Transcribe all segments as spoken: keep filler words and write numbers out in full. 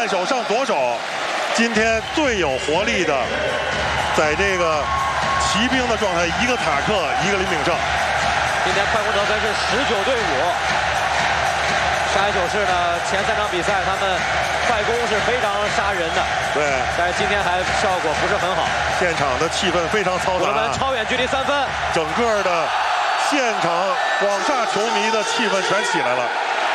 右手上左手，今天最有活力的，在这个骑兵的状态，一个塔克，一个林炳胜。 今天快攻得分是十九对五。上海九世呢，前三场比赛他们快攻是非常杀人的， 对， 但是今天还效果不是很好。 现场的气氛非常嘈杂， 我们超远距离三分， 整个的现场广厦球迷的气氛全起来了。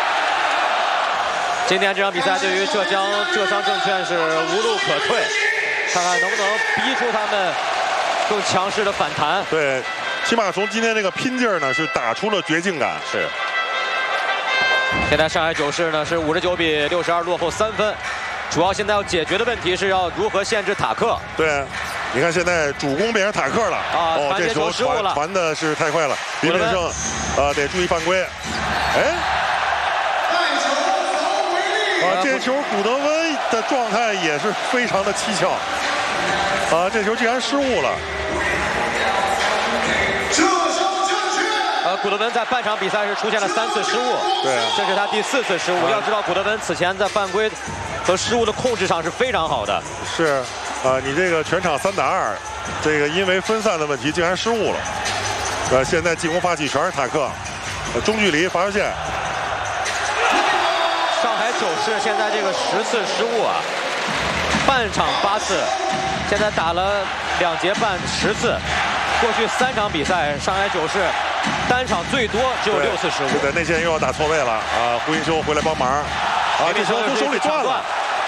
今天这场比赛对于浙江浙商证券是无路可退，看看能不能逼出他们更强势的反弹。 对，起码从今天这个拼劲儿呢，是打出了绝境感。 是。现在上海九世呢是五十九比六十二落后三分，主要现在要解决的问题是要如何限制塔克。 对，你看现在主攻变成塔克了啊， 哦，这球传传的是太快了，林炳胜呃得注意犯规。哎，啊，这球古德温的状态也是非常的蹊跷，啊，这球竟然失误了。 呃，古德温在半场比赛是出现了三次失误， 对， 这是他第四次失误。要知道，古德温此前在犯规和失误的控制上是非常好的。 是，啊，你这个全场三打二，这个因为分散的问题竟然失误了。呃，现在进攻发起全是塔克，呃、中距离罚球线。 上海九世现在这个十次失误啊，半场八次，现在打了两节半十次。过去三场比赛，上海九世单场最多只有六次失误。 对，内线又要打错位了啊！胡金秋回来帮忙，啊，这球从手里断了。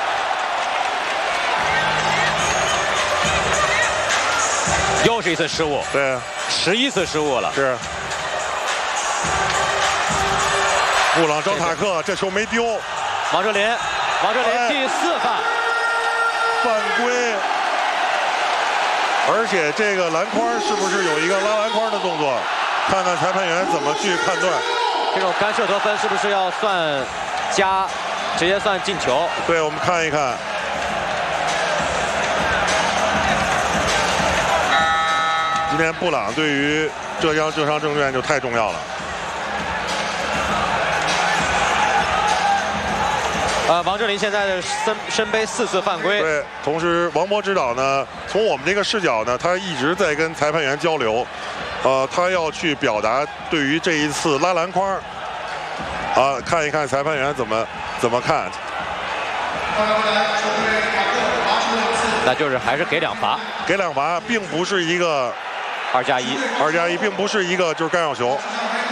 又是一次失误， 对， 十一次失误了。 是。布朗招塔克，这球没丢。 王哲林，王哲林第四犯， 犯规。而且这个篮筐是不是有一个拉篮筐的动作？看看裁判员怎么去判断。 这种干涉得分是不是要算加，直接算进球？ 对，我们看一看。今天布朗对于浙江浙商证券就太重要了。 呃，王哲林现在的身身背四次犯规。 对，同时王波指导呢，从我们这个视角呢，他一直在跟裁判员交流，呃，他要去表达对于这一次拉篮筐，啊，看一看裁判员怎么怎么看。 那就是还是给两罚， 给两罚，并不是一个二加一， 二加一，并不是一个就是干扰球。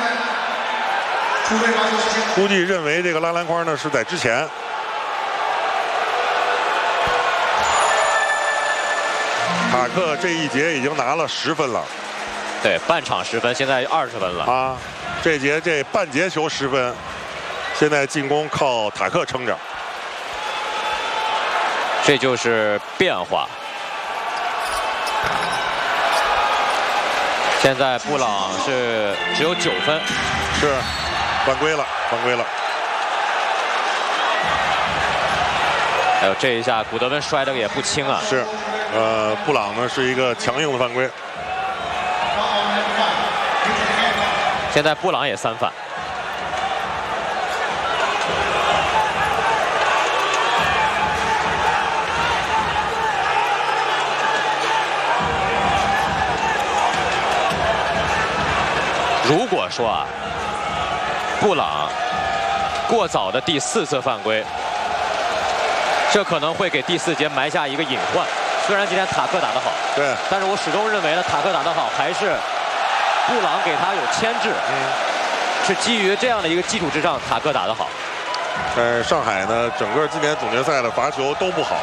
估计认为这个拉篮筐呢是在之前。塔克这一节已经拿了十分了， 对，半场十分，现在二十分了啊！这节这半节球十分，现在进攻靠塔克撑着， 这就是变化。现在布朗是只有九分， 是。犯规了，犯规了。 还有这一下，古德温摔的也不轻啊。 是，呃，布朗呢是一个强硬的犯规。 现在布朗也三犯。如果说啊。布朗过早的第四次犯规，这可能会给第四节埋下一个隐患。虽然今天塔克打得好， 对， 但是我始终认为呢，塔克打得好还是布朗给他有牵制，嗯，是基于这样的一个基础之上，塔克打得好。 呃，上海呢，整个今年总决赛的罚球都不好。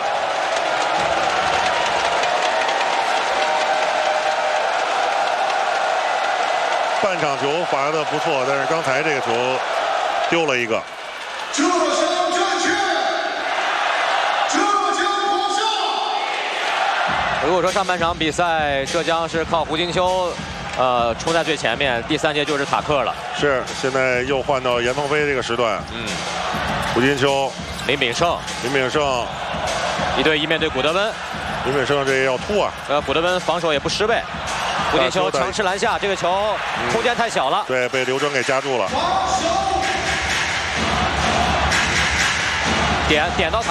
半场球罚的不错，但是刚才这个球丢了一个。浙江证券， 浙江华夏。如果说上半场比赛浙江是靠胡金秋，呃，冲在最前面，第三节就是塔克了。 是，现在又换到严凤飞这个时段。嗯，胡金秋、 林炳胜、 林炳胜， 一对一面对古德温。 林炳胜这也要突啊！ 呃，古德温防守也不失位。胡金秋强吃篮下，这个球空间太小了， 对，被刘铮给夹住了。 点点到。